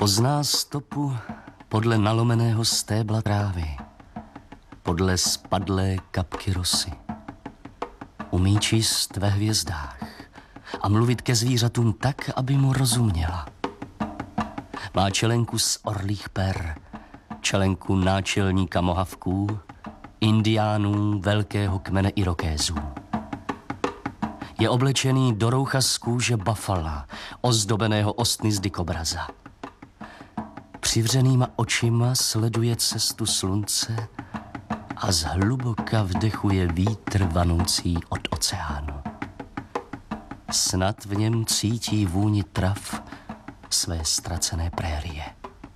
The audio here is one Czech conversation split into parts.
Pozná stopu podle nalomeného stébla trávy, podle spadlé kapky rosy. Umí číst ve hvězdách a mluvit ke zvířatům tak, aby mu rozuměla. Má čelenku z orlích per, čelenku náčelníka Mohavků, indiánů velkého kmene Irokézů. Je oblečený do roucha z kůže bafala, ozdobeného ostny z dykobraza. Přivřenýma očima sleduje cestu slunce a zhluboka vdechuje vítr vanoucí od oceánu. Snad v něm cítí vůni trav své ztracené prérie.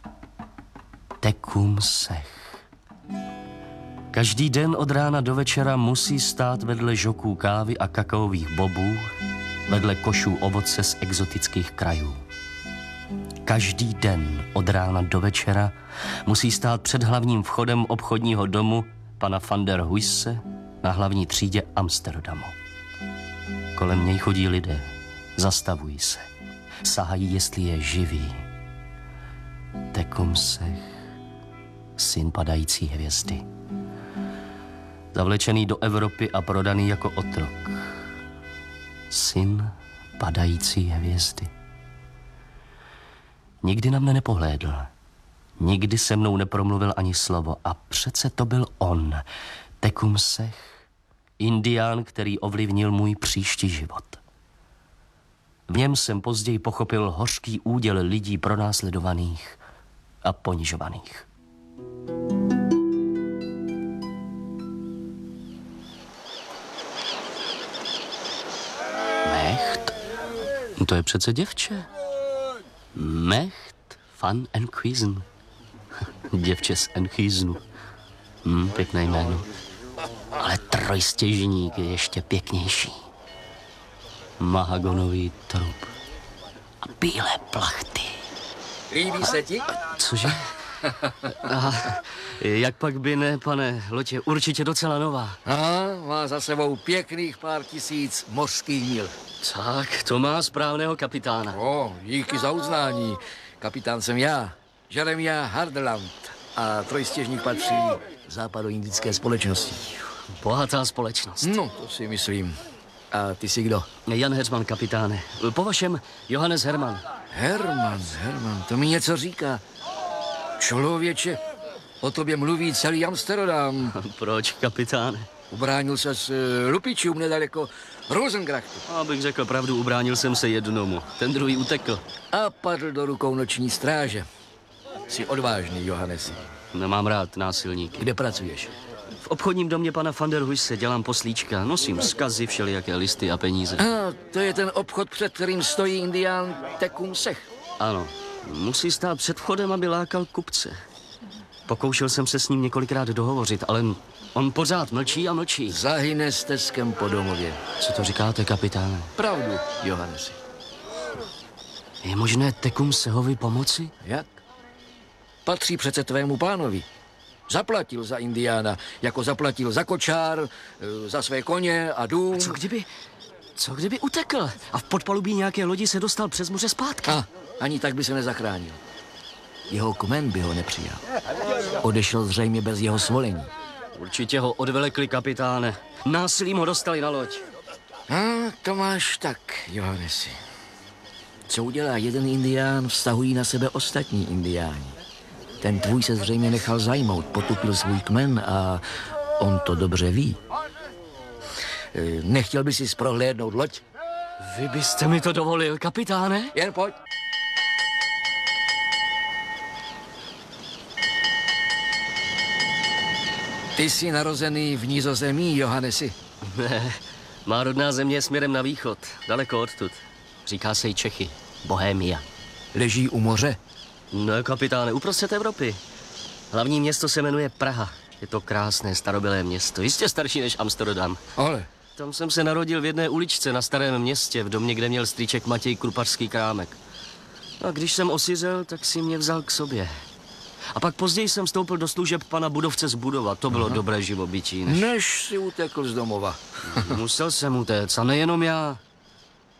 Tecumseh. Každý den od rána do večera musí stát vedle žoků kávy a kakaových bobů, vedle košů ovoce z exotických krajů. Každý den od rána do večera musí stát před hlavním vchodem obchodního domu pana van der Huysse na hlavní třídě Amsterdamu. Kolem něj chodí lidé, zastavují se, sahají, jestli je živý. Tecumseh, syn padající hvězdy. Zavlečený do Evropy a prodaný jako otrok. Syn padající hvězdy. Nikdy na mne nepohlédl. Nikdy se mnou nepromluvil ani slovo. A přece to byl on, Tecumseh, indián, který ovlivnil můj příští život. V něm jsem později pochopil hořký úděl lidí pronásledovaných a ponižovaných. Mecht? To je přece děvče. Mecht van Enkhuizen. Děvče z Enkhuizenu. Pěkné jméno. Ale trojstěžník je ještě pěknější. Mahagonový trup. A bílé plachty. Líbí se ti? Cože? Jak pak by ne, pane, loď je určitě docela nová. Má za sebou pěkných pár tisíc mořských míl. Tak, to má správného kapitána. Díky za uznání. Kapitán jsem já, Jeremiah Hardeland. A trojstěžník patří západoindické společnosti. Bohatá společnost. No, to si myslím. A ty jsi kdo? Jan Heřman, kapitáne. Po vašem Johannes Herman. Herman, to mi něco říká. Člověče, o tobě mluví celý Amsterdam. Proč, kapitáne? Ubránil se s lupičům nedaleko Rosengrachtu. Abych řekl pravdu, ubránil jsem se jednomu. Ten druhý utekl. A padl do rukou noční stráže. Jsi odvážný, Johannesi. Nemám rád násilníky. Kde pracuješ? V obchodním domě pana van der Huysse dělám poslíčka. Nosím vzkazy, všelijaké listy a peníze. To je ten obchod, před kterým stojí indián Tecumseh. Ano. Musí stát před vchodem, aby lákal kupce. Pokoušel jsem se s ním několikrát dohovořit, ale on pořád mlčí a mlčí. Zahyne stezkem po domově. Co to říkáte, kapitáne? Pravdu, Johannesi. Je možné Tecumsehovi pomoci? Jak? Patří přece tvému pánovi. Zaplatil za indiána, jako zaplatil za kočár, za své koně a dům. A co kdyby utekl a v podpalubí nějaké lodi se dostal přes moře zpátky? Ani tak by se nezachránil. Jeho kmen by ho nepřijal. Odešel zřejmě bez jeho svolení. Určitě ho odvelekli, kapitáne. Násilím ho dostali na loď. To máš tak, Johannesi. Co udělá jeden indián, vztahují na sebe ostatní indiáni. Ten tvůj se zřejmě nechal zajmout, potupil svůj kmen a on to dobře ví. Nechtěl by si prohlédnout loď? Vy byste mi to dovolil, kapitáne? Jen pojď. Ty jsi narozený v Nizozemí, Johannesi? Ne, má rodná země je směrem na východ, daleko odtud. Říká se jí Čechy, Bohémia. Leží u moře? Ne, kapitáne, uprostřed Evropy. Hlavní město se jmenuje Praha. Je to krásné, starobylé město, jistě starší než Amsterdam. Ale. Tam jsem se narodil v jedné uličce na Starém Městě, v domě, kde měl strýček Matěj krupařský krámek. A když jsem osiřel, tak si mě vzal k sobě. A pak později jsem vstoupil do služeb pana Budovce z Budova. To bylo dobré živobytí. Než si utekl z domova. Musel jsem utéct, a nejenom já.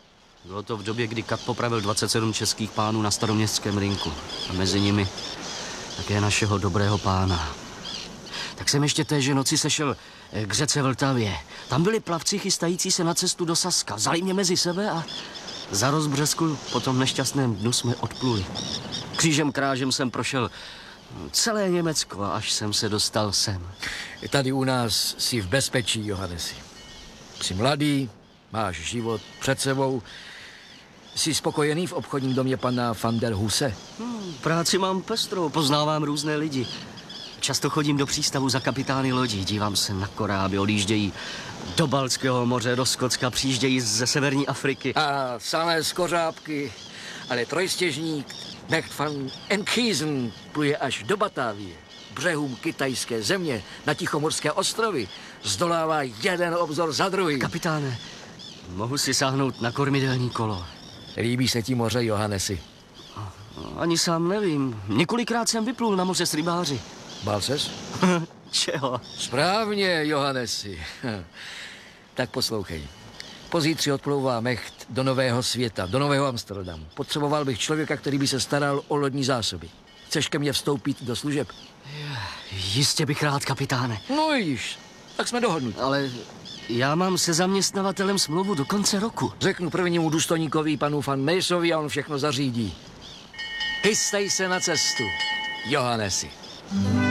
Bylo to v době, kdy Kat popravil 27 českých pánů na staroměstském rynku. A mezi nimi také našeho dobrého pána. Tak jsem ještě téže noci sešel k řece Vltavě. Tam byli plavci chystající se na cestu do Saska. Vzali mě mezi sebe a za rozbřesku po tom nešťastném dnu jsme odpluli. Křížem krážem jsem prošel celé Německo, až jsem se dostal sem. Tady u nás jsi v bezpečí, Johannesi. Jsi mladý, máš život před sebou. Jsi spokojený v obchodním domě pana van der Huse? Práci mám pestrou, poznávám různé lidi. Často chodím do přístavu za kapitány lodí, dívám se na koráby, odjíždějí do Baltského moře, do Skotska, přijíždějí ze severní Afriky. A samé skořápky, ale trojstěžník Knecht van Enkhuizen pluje až do Batávie, břehům kytajské země, na Tichomorské ostrovy. Zdolává jeden obzor za druhý. Kapitáne, mohu si sáhnout na kormidelní kolo. Líbí se ti moře, Johannesi? Ani sám nevím. Několikrát jsem vyplul na moře s rybáři. Bál ses? Čeho? Správně, Johannesi. Tak poslouchej. Pozítří odplouvá Mecht do Nového světa, do Nového Amsterdamu. Potřeboval bych člověka, který by se staral o lodní zásoby. Chceš ke mně vstoupit do služeb? Jistě bych rád, kapitáne. No vidíš, tak jsme dohodnuti. Ale já mám se zaměstnavatelem smlouvu do konce roku. Řeknu prvnímu důstojníkovi, panu van Meysovi, a on všechno zařídí. Chystej se na cestu, Johannesi.